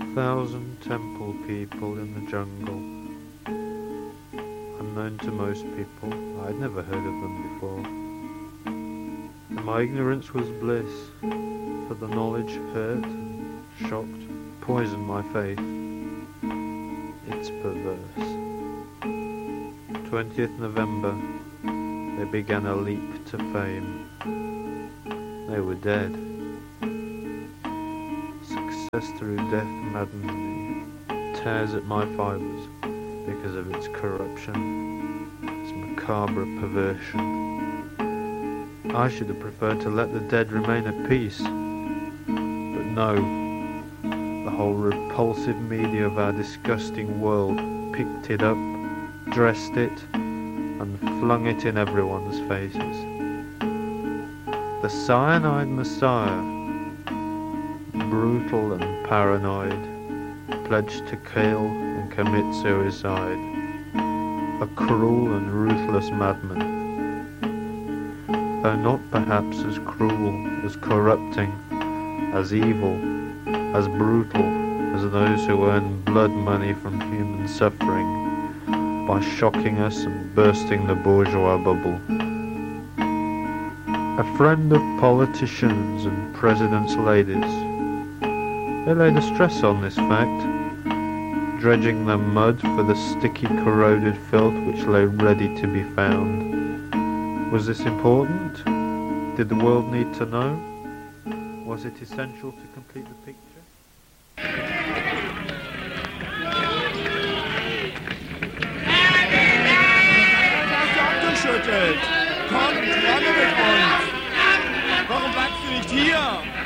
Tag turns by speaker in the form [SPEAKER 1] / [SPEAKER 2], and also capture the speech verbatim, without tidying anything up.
[SPEAKER 1] thousand temple people in the jungle. Unknown to most people, I'd never heard of them before. And my ignorance was bliss, for the knowledge hurt and shocked, poisoned my faith. It's perverse. twentieth November, they began a leap to fame. They were dead. Success through death maddened me, tears at my fibres because of its corruption, its macabre perversion. I should have preferred to let the dead remain at peace, but no, the whole repulsive media of our disgusting world picked it up, dressed it, and flung it in everyone's faces. The cyanide messiah, brutal and paranoid, pledged to kill and commit suicide, a cruel and ruthless madman, though not perhaps as cruel, as corrupting, as evil, as brutal as those who earn blood money from human suffering by shocking us and bursting the bourgeois bubble. A friend of politicians and presidents' ladies, they laid a stress on this fact, dredging the mud for the sticky, corroded filth which lay ready to be found. Was this important? Did the world need to know? Was it essential to complete the picture?
[SPEAKER 2] Komm, gerne mit uns! Warum bleibst du nicht hier?